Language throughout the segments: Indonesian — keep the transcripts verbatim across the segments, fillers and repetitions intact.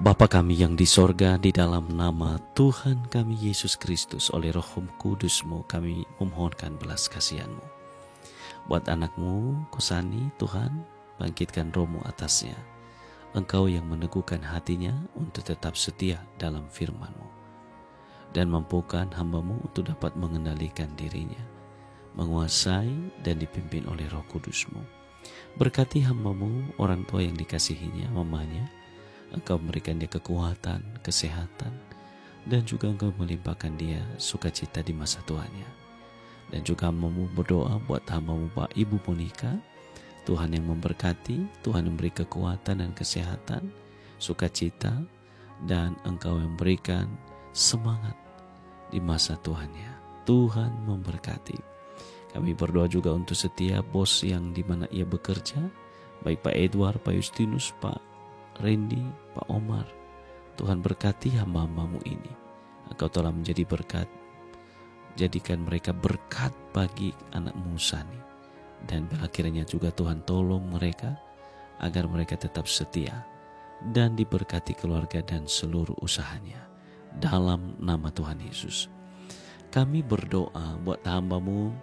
Bapa kami yang di sorga, di dalam nama Tuhan kami Yesus Kristus, oleh Roh Kudus-Mu kami memohonkan belas kasihan-Mu. Buat anak-Mu, Kosani, Tuhan, bangkitkan Roh-Mu atasnya. Engkau yang meneguhkan hatinya untuk tetap setia dalam firman-Mu. Dan mampukan hamba-Mu untuk dapat mengendalikan dirinya, menguasai dan dipimpin oleh Roh Kudus-Mu. Berkati hamba-Mu, orang tua yang dikasihinya, mamanya. Engkau memberikan dia kekuatan, kesehatan, dan juga Engkau melimpahkan dia sukacita di masa tuanya. Dan juga hamba-Mu berdoa buat hamba-Mu Pak Ibu Monika, Tuhan yang memberkati, Tuhan yang memberi kekuatan dan kesehatan, sukacita, dan Engkau yang memberikan semangat di masa tuannya. Tuhan memberkati. Kami berdoa juga untuk setiap bos yang dimana ia bekerja, baik Pak Edward, Pak Justinus, Pak Randy, Pak Omar. Tuhan berkati hamba-hamba-Mu ini. Engkau telah menjadi berkat. Jadikan mereka berkat bagi anak-Mu Sani. Dan akhirnya juga Tuhan tolong mereka agar mereka tetap setia dan diberkati keluarga dan seluruh usahanya. Dalam nama Tuhan Yesus. Kami berdoa buat hamba-Mu,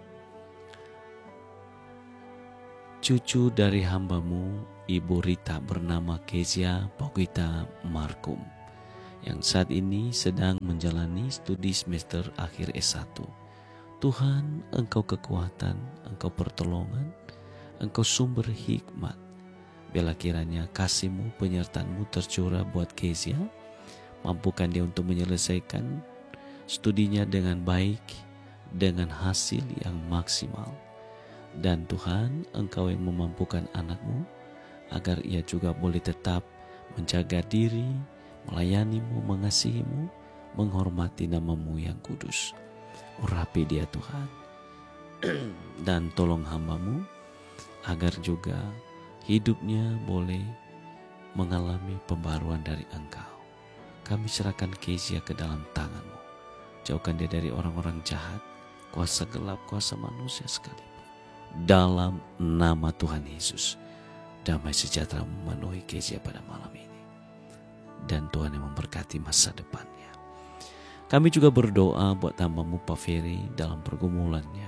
cucu dari hamba-Mu Ibu Rita bernama Kezia Pogita Markum, yang saat ini sedang menjalani studi semester akhir S satu. Tuhan, Engkau kekuatan, Engkau pertolongan, Engkau sumber hikmat. Bila kiranya kasih-Mu, penyertaan-Mu tercurah buat Kezia, mampukan dia untuk menyelesaikan studinya dengan baik, dengan hasil yang maksimal. Dan Tuhan, Engkau yang memampukan anak-Mu agar ia juga boleh tetap menjaga diri, melayani-Mu, mengasihi-Mu, menghormati nama-Mu yang kudus. Urapi dia Tuhan. Dan tolong hamba-Mu agar juga hidupnya boleh mengalami pembaruan dari Engkau. Kami serahkan Kezia ke dalam tangan-Mu. Jauhkan dia dari orang-orang jahat, kuasa gelap, kuasa manusia sekalipun. Dalam nama Tuhan Yesus, damai sejahtera memenuhi Kezia pada malam ini. Dan Tuhan yang memberkati masa depannya. Kami juga berdoa buat hamba-Mu Pak Ferry dalam pergumulannya.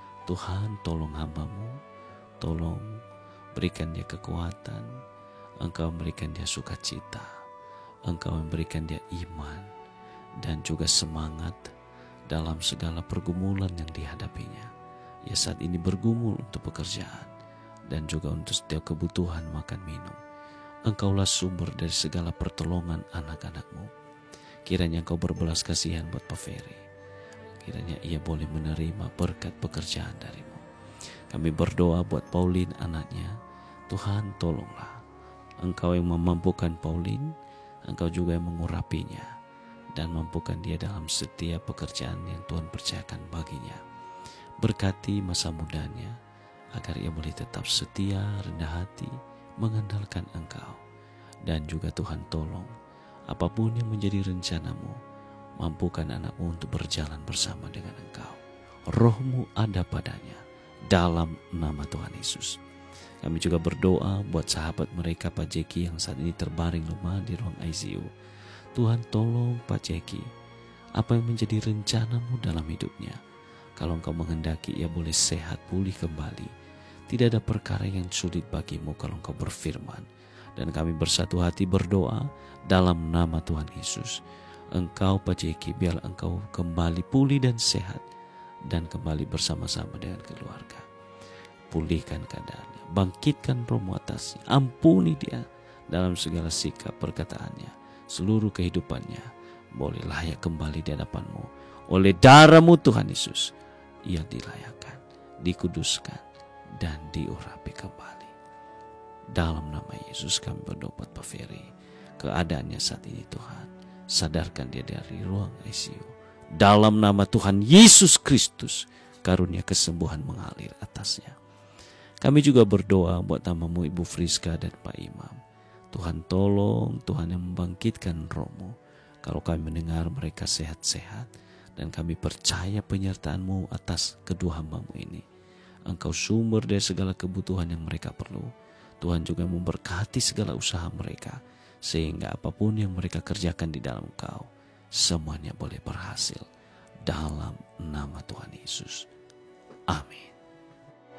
Tuhan tolong hamba-Mu, tolong berikan dia kekuatan. Engkau memberikan dia sukacita. Engkau memberikan dia iman dan juga semangat dalam segala pergumulan yang dihadapinya. Ia saat ini bergumul untuk pekerjaan dan juga untuk setiap kebutuhan makan minum. Engkaulah sumber dari segala pertolongan anak-anak-Mu. Kiranya Engkau berbelas kasihan buat Pak Ferry. Kiranya ia boleh menerima berkat pekerjaan dari-Mu. Kami berdoa buat Pauline anaknya. Tuhan tolonglah. Engkau yang memampukan Pauline, Engkau juga yang mengurapinya dan mampukan dia dalam setiap pekerjaan yang Tuhan percayakan baginya. Berkati masa mudanya, agar ia boleh tetap setia, rendah hati, mengandalkan Engkau. Dan juga Tuhan tolong, apapun yang menjadi rencana-Mu, mampukan anak-Mu untuk berjalan bersama dengan Engkau. Roh-Mu ada padanya, dalam nama Tuhan Yesus. Kami juga berdoa buat sahabat mereka Pak Jeki yang saat ini terbaring lemah di ruang I C U. Tuhan tolong Pak Jeki, apa yang menjadi rencana-Mu dalam hidupnya. Kalau Engkau menghendaki ia boleh sehat pulih kembali. Tidak ada perkara yang sulit bagimu kalau Engkau berfirman. Dan kami bersatu hati berdoa dalam nama Tuhan Yesus. Engkau Pak Jeki, biarlah Engkau kembali pulih dan sehat. Dan kembali bersama-sama dengan keluarga. Pulihkan keadaannya. Bangkitkan Roh-Mu atasnya. Ampuni dia dalam segala sikap perkataannya. Seluruh kehidupannya boleh layak kembali di hadapan-Mu. Oleh darah-Mu Tuhan Yesus, ia dilayakkan, dikuduskan, dan diurapi kembali. Dalam nama Yesus kami berdoa buat Pak Ferry. Keadaannya saat ini Tuhan, sadarkan dia dari ruang I C U. Dalam nama Tuhan Yesus Kristus, karunia kesembuhan mengalir atasnya. Kami juga berdoa buat nama-Mu Ibu Friska dan Pak Imam. Tuhan tolong, Tuhan yang membangkitkan Roh-Mu. Kalau kami mendengar mereka sehat-sehat, dan kami percaya penyertaan-Mu atas kedua hamba-Mu ini. Engkau sumber dari segala kebutuhan yang mereka perlu. Tuhan juga memberkati segala usaha mereka. sehingga apapun yang mereka kerjakan di dalam Engkau, semuanya boleh berhasil dalam nama Tuhan Yesus. Amin.